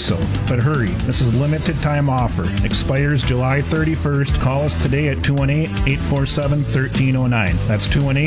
so. But hurry, this is a limited time offer. Expires July 31st. Call us today at 218-847-1309. That's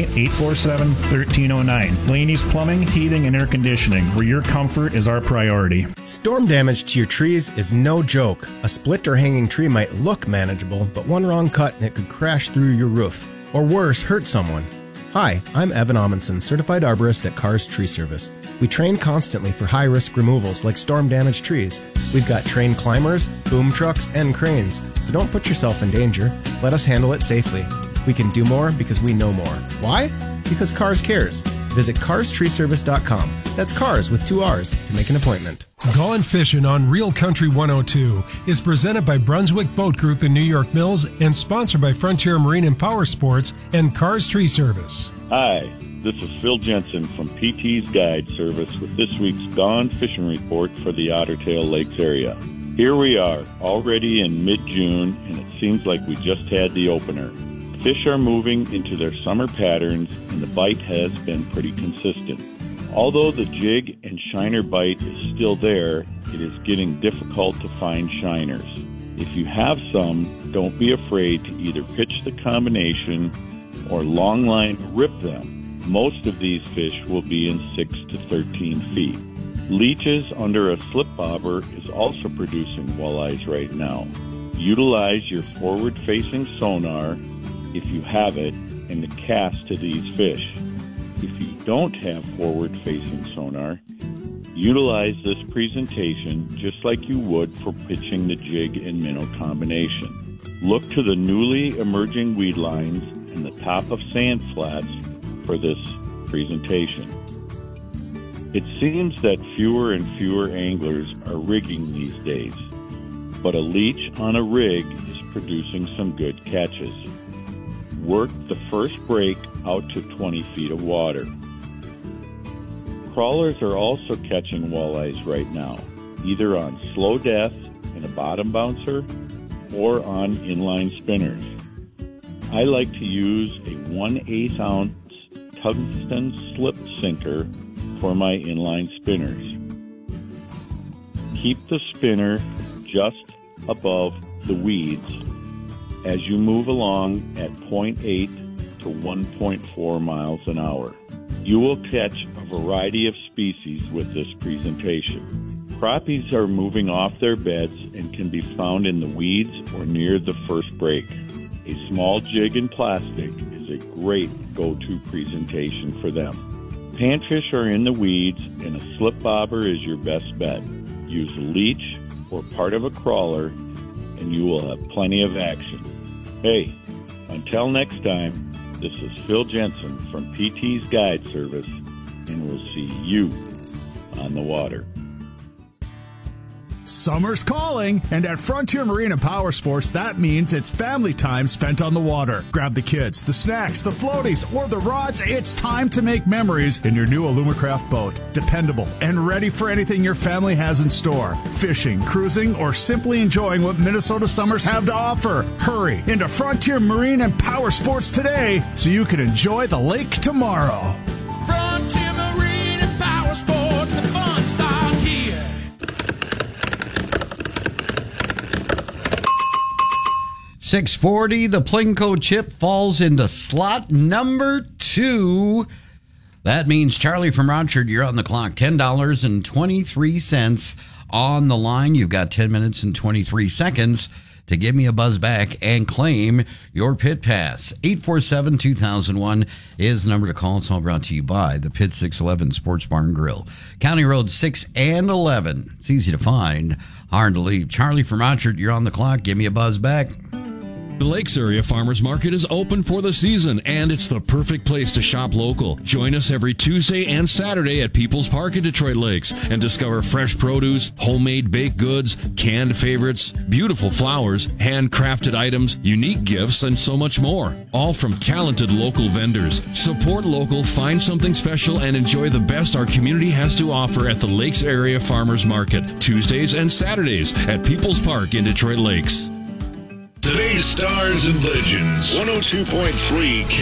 218-847-1309. Blaney's Plumbing, Heating, and Air Conditioning, where your comfort is our priority. Storm damage to your trees is no joke. A split or hanging tree might look manageable, but one wrong cut and it could crash through your roof. Or worse, hurt someone. Hi, I'm Evan Amundsen, certified arborist at Carr's Tree Service. We train constantly for high-risk removals like storm-damaged trees. We've got trained climbers, boom trucks, and cranes, so don't put yourself in danger. Let us handle it safely. We can do more because we know more. Why? Because Carr's cares. Visit carstreeservice.com. That's Cars with 2 R's to make an appointment. Gone Fishing on Real Country 102 is presented by Brunswick Boat Group in New York Mills and sponsored by Frontier Marine and Power Sports and Carr's Tree Service. Hi, this is Phil Jensen from PT's Guide Service with this week's Gone Fishing Report for the Otter Tail Lakes area. Here we are, already in mid-June, and it seems like we just had the opener. Fish are moving into their summer patterns, and the bite has been pretty consistent. Although the jig and shiner bite is still there, it is getting difficult to find shiners. If you have some, don't be afraid to either pitch the combination or long line rip them. Most of these fish will be in 6 to 13 feet. Leeches under a slip bobber is also producing walleyes right now. Utilize your forward-facing sonar, if you have it, and the cast to these fish. If you don't have forward-facing sonar, utilize this presentation just like you would for pitching the jig and minnow combination. Look to the newly emerging weed lines and the top of sand flats for this presentation. It seems that fewer and fewer anglers are rigging these days, but a leech on a rig is producing some good catches. Work the first break out to 20 feet of water. Crawlers are also catching walleyes right now, either on slow death in a bottom bouncer or on inline spinners. I like to use a 1/8 ounce tungsten slip sinker for my inline spinners. Keep the spinner just above the weeds as you move along at 0.8 to 1.4 miles an hour. You will catch a variety of species with this presentation. Crappies are moving off their beds and can be found in the weeds or near the first break. A small jig in plastic is a great go-to presentation for them. Panfish are in the weeds and a slip bobber is your best bet. Use a leech or part of a crawler and you will have plenty of action. Hey, until next time, this is Phil Jensen from PT's Guide Service, and we'll see you on the water. Summer's calling, and at Frontier Marine and Power Sports, that means it's family time spent on the water. Grab the kids, the snacks, the floaties, or the rods. It's time to make memories in your new Alumacraft boat. Dependable and ready for anything your family has in store. Fishing, cruising, or simply enjoying what Minnesota summers have to offer. Hurry into Frontier Marine and Power Sports today so you can enjoy the lake tomorrow. Frontier Marine and Power Sports, the fun starts here. $6.40, the Plinko chip falls into slot number 2. That means Charlie from Rochard, you're on the clock. $10.23 on the line. You've got 10 minutes and 23 seconds to give me a buzz back and claim your pit pass. 847-2001 is the number to call. It's all brought to you by the Pit 611 Sports Bar and Grill. County Road 6 and 11. It's easy to find, hard to leave. Charlie from Rochard, you're on the clock. Give me a buzz back. The Lakes Area Farmers Market is open for the season, and it's the perfect place to shop local. Join us every Tuesday and Saturday at People's Park in Detroit Lakes and discover fresh produce, homemade baked goods, canned favorites, beautiful flowers, handcrafted items, unique gifts, and so much more. All from talented local vendors. Support local, find something special, and enjoy the best our community has to offer at the Lakes Area Farmers Market, Tuesdays and Saturdays at People's Park in Detroit Lakes. Today's Stars and Legends, 102.3